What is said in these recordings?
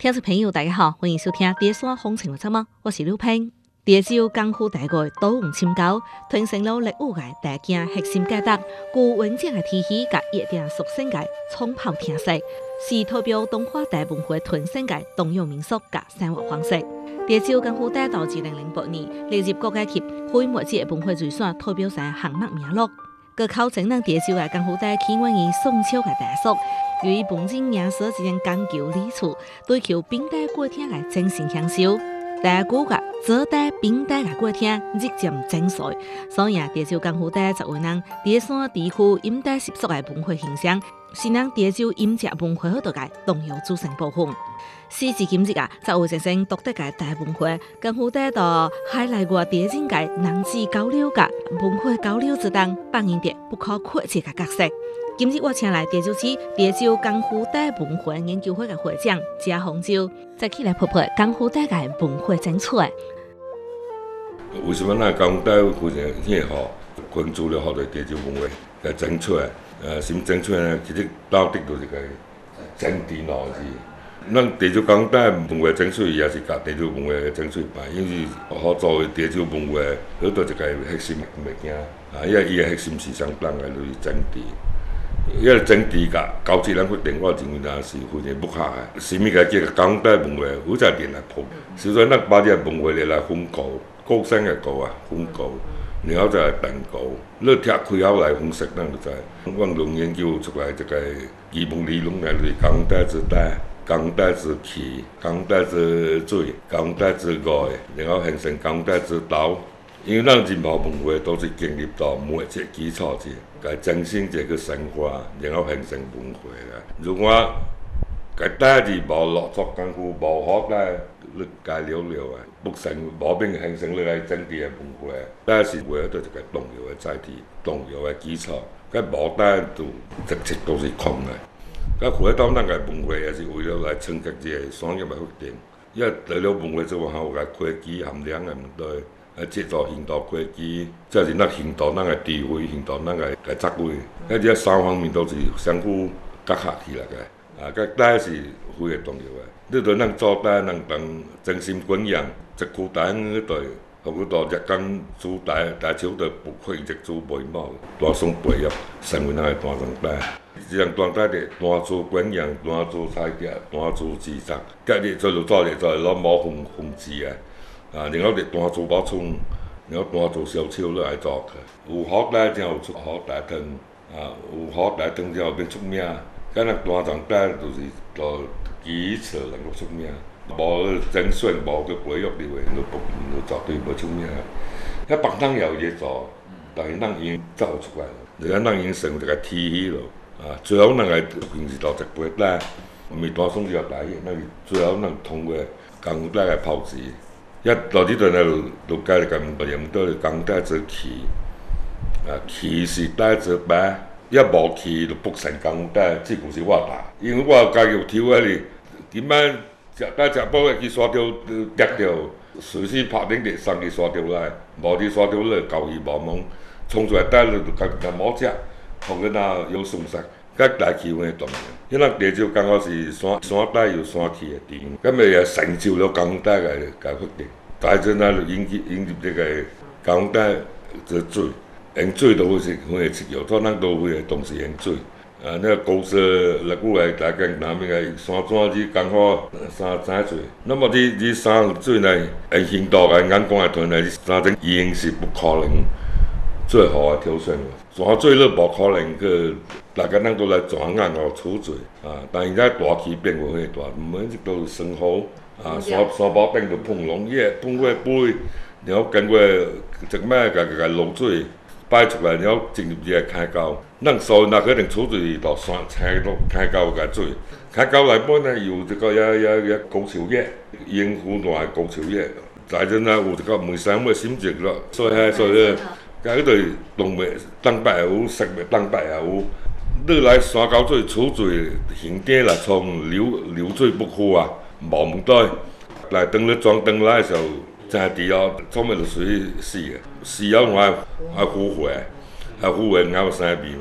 听众朋友，大家好，欢迎收听《第三风情》节目，我是刘平。第州江湖大概都用深沟，传承了历史的大件核心价值，具完整的体系甲夜店属性的冲泡特色，是代表东华大文化传承的东洋民俗甲生活方式。第州江湖大道2008年列入国家级非物质文化遗产代表赛项目名录。佮考证咱第州的江湖带起源于宋朝的大蜀，由于本身名所之间讲究礼数，追求冰带过天的精神享受。大古个早带冰带的过天日渐精髓，所以第州江湖带作为咱第三地区饮带习俗的文化形象，是咱第州饮食文化好多个重要组成部分。时至今日作为一身独特的大文化，江湖带到海内外地境界人际交流甲文化交流之中，扮演着不可或缺的角色。今日我请来第州市第州江湖带文化研究会的会长贾洪洲，再起来婆婆江湖带的文化争取。 为什么咱江湖带非常很好，关注了好多第州文化来争取？什么争取呢？其实到底就是个争地喏是。咱第州江湖带文化争取也是甲第州文化的争取办，因为好做的第州文化好多一个核心物件，伊个核心是相当的就是争地。伊个争地甲交际咱决定，我认为那是非常不合的。什么个叫江湖带文化，有才点来破。所以咱把这文化来分割，高深的割分割，然后再来定割。你拆开口来分析，咱就知。我论研究出来这个基本理论来就是江湖带之带。江湖带之气，江湖带之水，江湖带之外，然后形成江湖带之道。因为咱任何文化都是建立到某一个基础上，甲增生一个生活，然后形成文化啦。如果个带字无落足功夫，无好带，你家了啊，不成无变形成你个整体的文化。带是为了一个重要的载体，重要的基础。佮无带就直接都是空的。佮回到咱个文化，也是为了来冲击这个产业的发展。因为除了文化之外，还有个科技含量的问题，制造现代科技，这是咱现代咱个智慧，现代咱个作为，这三方面都是相互结合起来个。佮带是非常重要的。你对咱做带，咱当真心滚养，一区带迄对，互佮到日间主带手着不可以一株眉毛，大双培育，成为咱个大双带。这样大带的单做滚养，单做采集，单做制作，甲你做攞冇分支啊！然后就单做包村，然后单做烧烤落来做去。有好带才有出好带汤，有好带汤才有变出名。咱单长带就是做基础能够出名，无精选，无去培育你话，你绝对无出名。遐别人也有在做，但是咱已经走出来了，咱已经成一个体系了。最后咱个平时到一杯带，毋是单双条带，咱是最后咱通过江湖带来炮制。到这段就解了问题，到江湖带之气，气是带之白，无气就不成江湖带，这就是我带。因为我家己有抽迄个，今摆食饱去沙条跌着，随时拍冷地送去沙条来，无伫沙条咧交鱼无忙，冲出来带了就家摸食。互佮那有损失，甲大气温重要。因咱第州刚好是山带有山气的地方，咁咪也成就了江湖带个发展。大阵咱就引入这个江湖带之水，用水都是很会吃药，所以咱都会重视用水。那个高色热古来大家南面个山庄子刚好三水，那么这三水呢，用现代个眼光来看来，三种已经是不可能最好的挑选了。山水你无可能去，大家咱都来转眼哦储水但现在大气变化很大，每日都是生火山包顶就喷农业，喷过杯，然后经过一摆甲漏水摆出来，然后进入这个溪沟。咱所以那可能储水到山溪沟个水，溪沟内本呢有一个也高潮液，盐湖大的高潮液，再阵有一个梅山尾心结咯，所以。甲迄个动脉动脉也有，食物动脉也有。你来山沟水储水行底来冲流水不枯无问题。来当你装灯来的时候，真治哦，创物就随死个。死后还孵化，孵化咬生味嘛。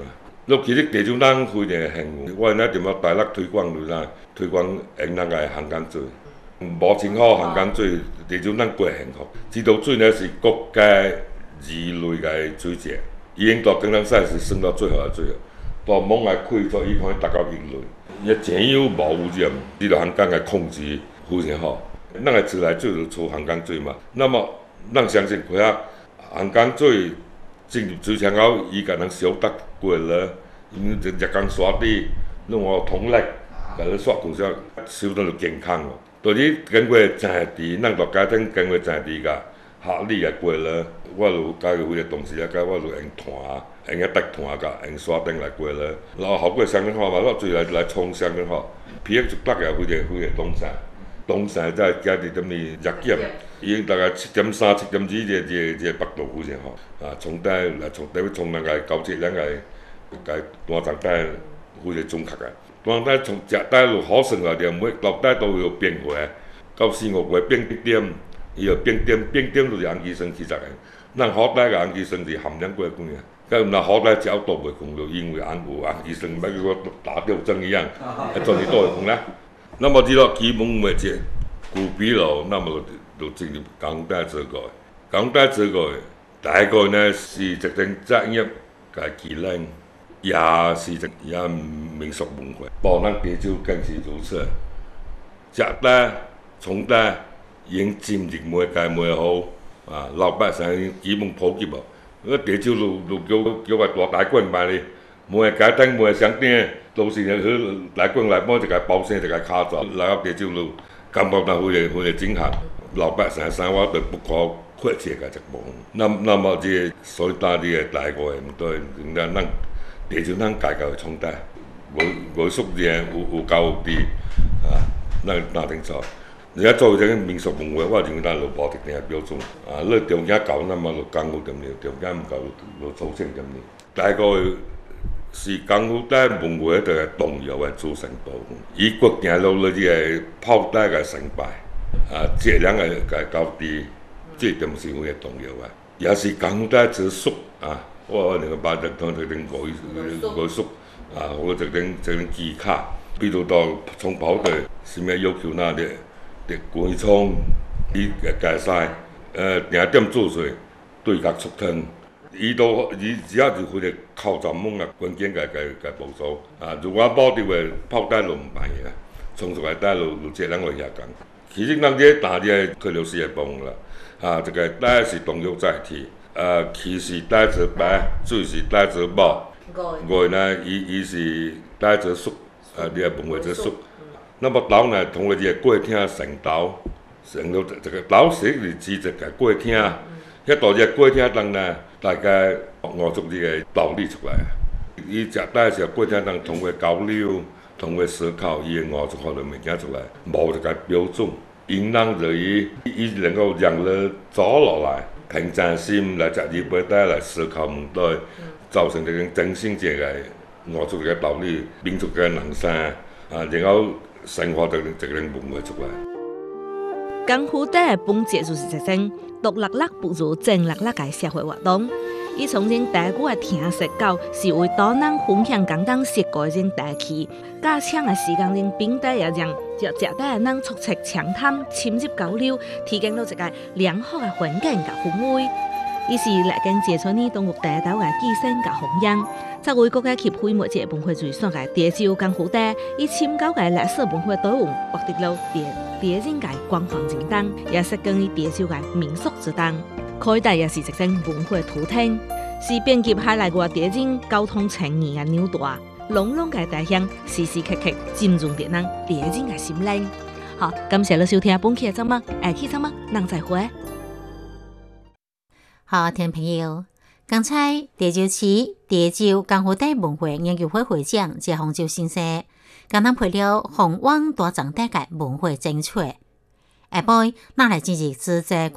其实地州人非常幸运，我那踮大陆推广推广用咱个汉江水，无清好汉江水，地州人过幸福。这道水呢是国家二类个水质，伊用大江南赛是算到最好的水了。大网来开出，伊可以达到一类，伊井有无污染，这个汉江个控制非常好。咱个自来水就出汉江水嘛，那么咱相信开啊汉江水进入水箱后，伊甲咱消毒过了，因为日光刷底，弄好通力，甲咱刷过后，收到就健康咯。就是经过真治，咱大家庭经过真治甲合理个过了，我就解决个同事啊，甲我就用炭，用个竹炭甲用刷灯来过了，然后效果相当好嘛，我水来冲相当好，pH 值大概非常东山。东山再加啲点哩热碱，已经大概7.3、7.2这北度非常好。从带来从咱个高质量个单层带非常准确个。单带从食带就好算来点，每落带都有变化，到4、5月变点，伊就变点就是氨基酸70个。咱好带个氨基酸是含量过高啊。咁那好带脚都袂讲，就因为有氨基酸，咪叫我打吊针一样，做你都会讲啦。那么这个基本的这古比了，那么就进入港带这个，港带这个大概呢是一种职业嘅技能，也是也民俗文化。包咱地州更是如此，食带、从带已经进入每好老百姓基本普及了。地州就叫个大棍卖哩，每个街灯、每个商店。都是去来讲来买一个包生一个卡座，来到地州路，感觉到非常震撼。老百姓生活都不可或缺个一部分。那么这所以当地的大个唔对，咱地州咱家己创带，外宿人有高低咱打清楚。人家做这个民俗文化，我认为咱就无特定标准你条件够，那么就讲有点条件唔够就造成点大个。是港府带文化一个重要的组成部分。以国行路这个炮带嘅成败，质量嘅高低，这点是非常重要嘅。也是港府带之宿我那个把这当这种外宿或者这种机卡，比如到冲跑队，什么要求那的关窗，伊介晒，定点做水，对角促汤。伊只要是非常靠专门啊关键个步骤如果保证个炮弹就唔办个，冲出来弹就质量会下降。其实咱这打的克流斯也崩了这个弹是动作载体气是带着白，水是带着毛，外呢伊是带着树你也分为这树。那么刀呢，通过这个过厅成刀，成到这个刀是指这个过厅。迄大只过厅当呢，大家熬出这个道理出来。伊食带时过厅当通过交流，通过思考，伊会熬出好多物件出来，无一个标准。因人就伊能够让人走落来，平常心来食日本带来思考问题，造成这种真心这个熬出这个道理，民族个人生然后生活这个文化出来。 江湖带本质就是一种独立不如正立的社会活动。伊从前大古的听说到是为岛人分享共同习惯的大气，加强的时间中并带也让食带的人促成畅谈、深入交流，提供到一个良好的环境和氛围。伊是来跟接触你动物大岛的寄生和弘扬。作为国家级非物质文化遗产的地州江湖带，以深厚的历史文化底蕴，获得了地人界官方认同，也是关于地州的民俗之当。开带也是一种文化图腾，是遍及海内外地人交通情谊的纽带。浓浓的大香，时时刻刻浸润着咱地人的心灵。好，感谢你收听本期的节目，下期节目咱再会。 好，听众朋友，刚才地州市地州江湖带文化研究会会长谢洪洲先生，跟咱配了红湾大藏带的文化精粹。下晡，咱来进行自在